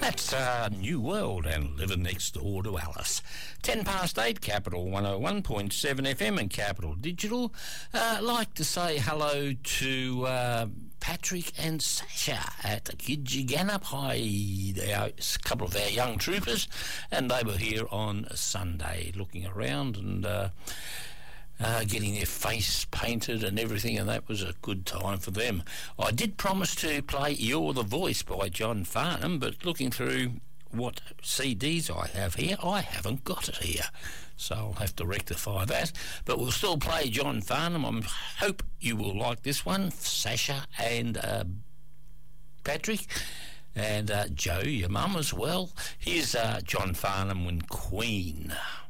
That's New World and Living Next Door to Alice. 10 past 8, Capital 101.7 FM and Capital Digital. Like to say hello to Patrick and Sasha at Gidgigana High. They're a couple of our young troopers, and they were here on Sunday looking around and getting their face painted and everything, and that was a good time for them. I did promise to play You're the Voice by John Farnham, but looking through what CDs I have here, I haven't got it here, so I'll have to rectify that. But we'll still play John Farnham. I hope you will like this one, Sasha and Patrick, and Joe, your mum as well. Here's John Farnham and Queen.